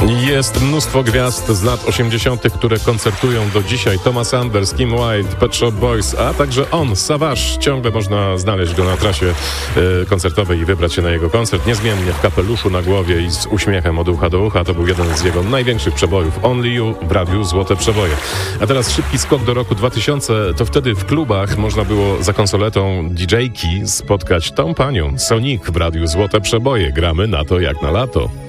Jest mnóstwo gwiazd z lat 80., które koncertują do dzisiaj. Thomas Anders, Kim Wilde, Pet Shop Boys, a także on, Savage. Ciągle można znaleźć go na trasie koncertowej i wybrać się na jego koncert. Niezmiennie w kapeluszu na głowie i z uśmiechem od ucha do ucha. To był jeden z jego największych przebojów. Only You w radiu Złote Przeboje. A teraz szybki skok do roku 2000. To wtedy w klubach można było za konsoletą DJ-ki spotkać tą panią. Sonic w radiu Złote Przeboje. Gramy na to jak na lato.